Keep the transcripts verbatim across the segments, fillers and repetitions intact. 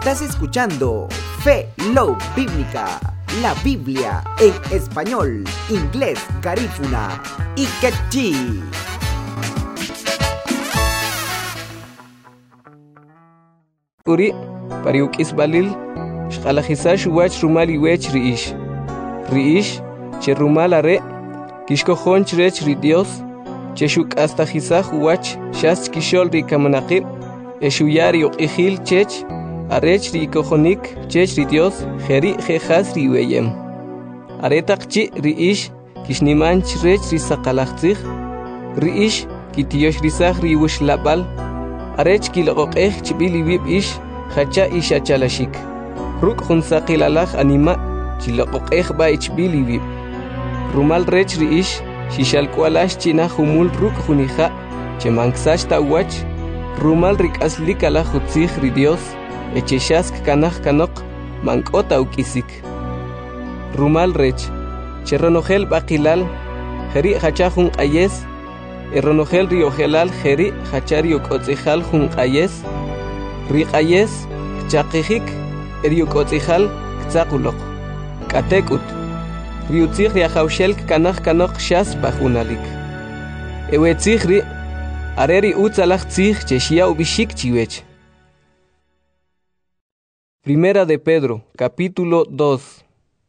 Estás escuchando Fe Love Bíblica, la Biblia en español, inglés, garífuna y quechí. Uri, pariuk isbalil, shqalajisash wach rumali wech riish. Riish, che rumala re, kishko honch rech ri Dios, che shuk hasta jisaj wach, shas kishol ri kamanaqib, eshuyari ok ihil chech, arech ri kojonik, chech ri Dios, jeri jejas ri weyem. Aretak chi riish, kishnimanch rech ri saqalachzig, riish, kitiyosh risaj ri wush labal, arech kiloqoqej chibili wib ish, hacha isha chalashik. Ruk hunsaqilalaj anima, chiloqoqej ba ichbili wib. Rumal rech riish, shishalkualash china humul ruk hunija, chemanxash tawach, rumal rik aslik ala hutzig ri Dios, echeshask kanaj kanok, mankota ukisik. Rumal rech, cheronogel baqilal, jeri hachajun ayes, Eronogel rio gelal jeri hachario kotzijal jun ayes ri ayes chaqijik erio kotzijal ktzaqulok katekut riutzig ria haushel kanaj kanok shas bajunalik ewetzig ri areri utzalaj tzig cheshia ubishik chiwech. Primera de Pedro, capítulo dos.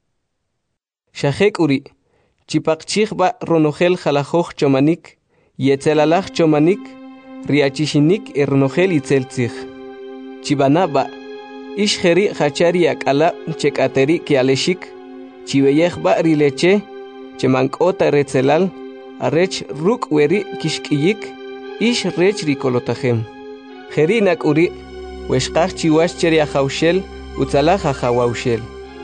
Shajek uri chipaqchig ba ronogel jalajoj chomanik Yetzelalach chomanik, riachishinik ernogel itzeltzig. Chibanaba, ishjeri hachari akala chekateri kialeshik, chiveyej ba rileche, chemankota retzelal, arech ruk weri kishkiyik, ish rech rikolotajem. Jeri nakuri, weshkach chiwash cheri ajaushel, utzalaj ajawaushel.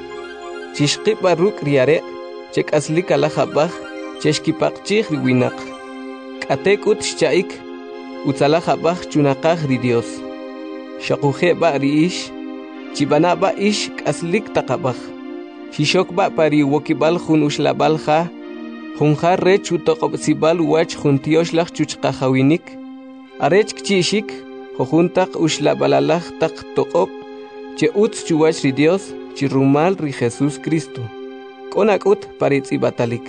Chishkipa ruk riare, chek aslik alajabaj, cheshkipakchig riwinak. Atekut shaik, utzalaja bach chunakaj ri Dios. Shakuje ba riish, chibana ba ish kaslik takabaj. Shishok ba pari wokibal jun ushlabalja, junja rech utokobsibal wach juntioslach chuchkajawinik. Arech kchishik, jojuntak ushlabalalaj tak tokop, che utz chuwach ri Dios, chirumal ri Jesús Cristo. Konakut paritzi batalik.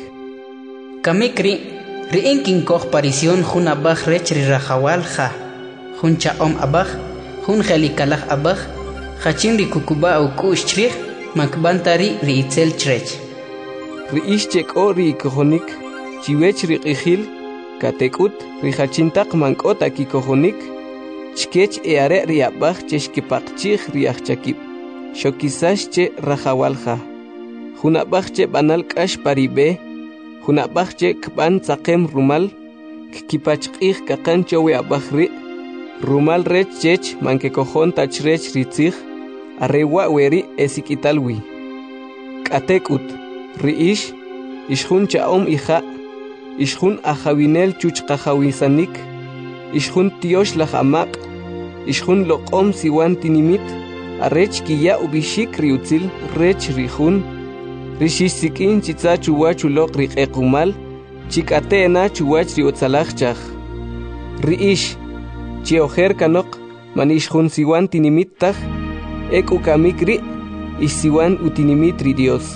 Kamikri. Riin kinkoh parisión jun abaj rech ri rajawal ja, jun chaom abaj, jun jelikalaj abaj, hachin ri kukuba u kush chrij, makbantari ri itzel chrech. Ri ishchek o ri kojonik, chiwech ri qijil, katekut ri hachintak mankota ki kojonik, chkech eare ri abaj cheshkipakchij ri achchakib, shokisash che rajawal ja. Jun abaj che banal kash paribe, Hunabachche kban tzakem rumal, kipachqih kakancho we abachri, rumal rech chech manke kojon tachrech ritzig, arrewa weri esikitalwi. Katekut, riish, ishjun chaom ija, ishjun ajawinel chuchkajawisanik, ishjun tiosh lajamak, ishjun loqom siwan tinimit, arrech kiya ubishik riutzil rech rijun, Rishisikin chitza chuwachu lok riqekumal, chikatena chuwach riotzalachchaj. Riish, chiojer kanok, manish jun siwan tinimittach, ek ukamikri, ish siwan utinimitri Dios.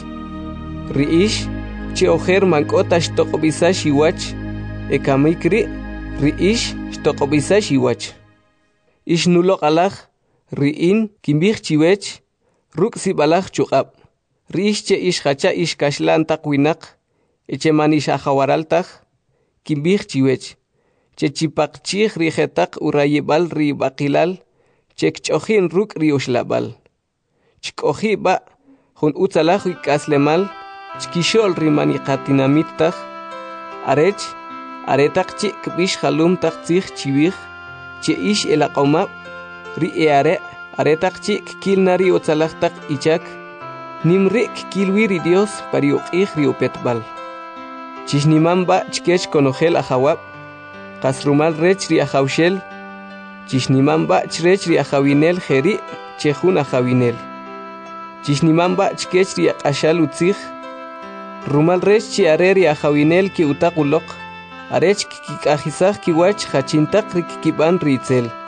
Riish, chiojer mankota shtokobisa shiwach, ekamikri, riish shtokobisa shiwach. Ish nulok alaj, riin, kimbich chiwech, ruk sibalaj chukab. Riish che ish hacha ish kashlan takwinak, eche manish ajawaraltaj, kimbich chiwech, che chipakchij rijetak urayebal ri bakilal, che kchojin ruk ri ushlabal. Chkoji ba, jun utzalaj ikaslemal, chkishol ri maniqatinamitaj, arech, aretak chi kbish halum tak tzij chiwij, che ish elaqomab, ri eare, aretak chi kilnari utzalaj tak ichak, Nimrik kilwiri Dios pariuqij riupetbal. Chishnimamba chkech konogel ajawab, kasrumal rech ri ajawshel, chishnimamba chrech ri ajawinel jeri, chejun ajawinel. Chishnimamba chkech ri aqashal utzij, rumal rech chi areri ajawinel ki utaqulok, arech kikajisaj kiwach hachintak rik kiban ritzel.